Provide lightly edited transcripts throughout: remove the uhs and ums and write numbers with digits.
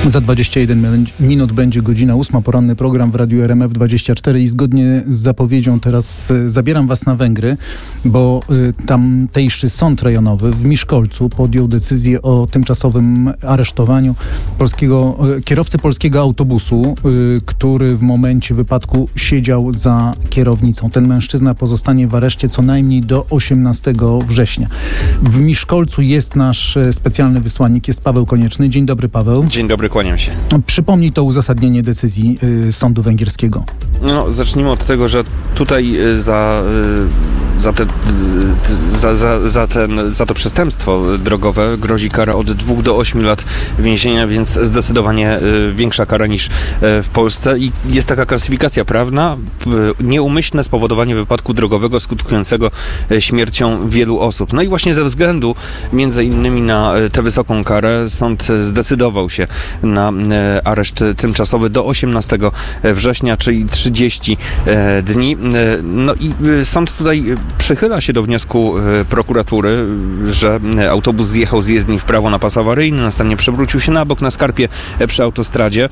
Za 21 minut będzie godzina 8, poranny program w Radiu RMF24 i zgodnie z zapowiedzią teraz zabieram was na Węgry, bo tamtejszy sąd rejonowy w Miskolcu podjął decyzję o tymczasowym aresztowaniu kierowcy polskiego autobusu, który w momencie wypadku siedział za kierownicą. Ten mężczyzna pozostanie w areszcie co najmniej do 18 września. W Miskolcu jest nasz specjalny wysłannik, jest Paweł Konieczny. Dzień dobry, Paweł. Dzień dobry, kłaniam się. Przypomnij to uzasadnienie decyzji sądu węgierskiego. No, zacznijmy od tego, że tutaj za to przestępstwo drogowe grozi kara od 2 do 8 lat więzienia, więc zdecydowanie większa kara niż w Polsce. I jest taka klasyfikacja prawna: nieumyślne spowodowanie wypadku drogowego skutkującego śmiercią wielu osób. No i właśnie ze względu między innymi na tę wysoką karę sąd zdecydował się na areszt tymczasowy do 18 września, czyli 30 dni. No i sąd tutaj przychyla się do wniosku prokuratury, że autobus zjechał z jezdni w prawo na pas awaryjny, następnie przewrócił się na bok na skarpie przy autostradzie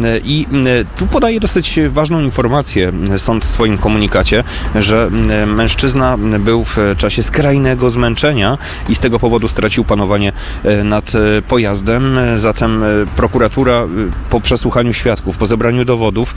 i tu podaje dosyć ważną informację sąd w swoim komunikacie, że mężczyzna był w czasie skrajnego zmęczenia i z tego powodu stracił panowanie nad pojazdem. Zatem prokuratura po przesłuchaniu świadków, po zebraniu dowodów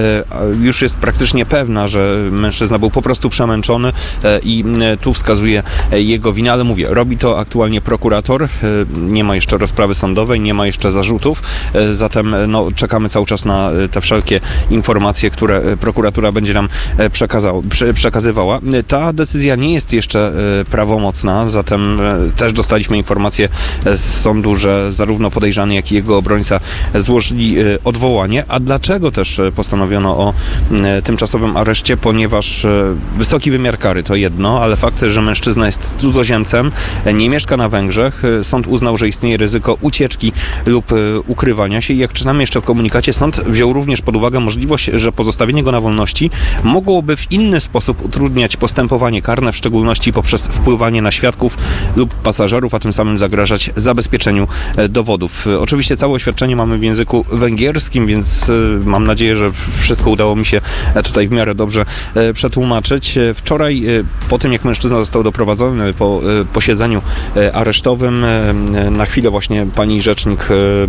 już jest praktycznie pewna, że mężczyzna był po prostu przemęczony i tu wskazuje jego winę, ale mówię, robi to aktualnie prokurator, nie ma jeszcze rozprawy sądowej, nie ma jeszcze zarzutów, zatem czekamy cały czas na te wszelkie informacje, które prokuratura będzie nam przekazywała. Ta decyzja nie jest jeszcze prawomocna, zatem też dostaliśmy informację z sądu, że zarówno podejrzany, jak i jego obrońca złożyli odwołanie. A dlaczego też postanowiono o tymczasowym areszcie? Ponieważ wysoki wymiar kary to jedno, ale fakt, że mężczyzna jest cudzoziemcem, nie mieszka na Węgrzech, sąd uznał, że istnieje ryzyko ucieczki lub ukrywania się i jak czytamy jeszcze w komunikacie, sąd wziął również pod uwagę możliwość, że pozostawienie go na wolności mogłoby w inny sposób utrudniać postępowanie karne, w szczególności poprzez wpływanie na świadków lub pasażerów, a tym samym zagrażać zabezpieczeniu dowodów. Oczywiście całe oświadczenie mamy w języku węgierskim, więc mam nadzieję, że wszystko udało mi się tutaj w miarę dobrze przetłumaczyć. Wczoraj, po tym jak mężczyzna został doprowadzony po posiedzeniu aresztowym, na chwilę właśnie pani rzecznik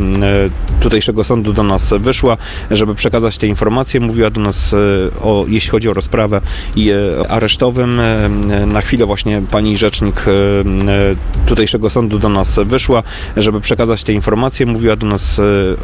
tutejszego sądu do nas wyszła, żeby przekazać te informacje. Mówiła do nas jeśli chodzi o rozprawę i aresztowym. Na chwilę właśnie pani rzecznik tutejszego sądu do nas wyszła, żeby przekazać te informacje. Mówiła do nas